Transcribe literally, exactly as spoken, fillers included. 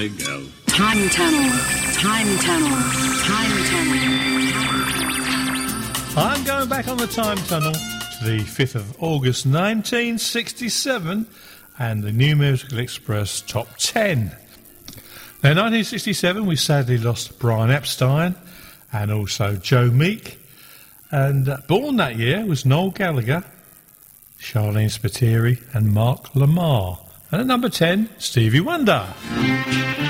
Big L. Time Tunnel, Time Tunnel, Time Tunnel. I'm going back on the Time Tunnel to the fifth of August nineteen sixty-seven and the New Musical Express Top ten. Now, in nineteen sixty-seven, we sadly lost Brian Epstein and also Joe Meek. And uh, born that year was Noel Gallagher, Charlene Spiteri and Mark Lamar. And at number ten, Stevie Wonder.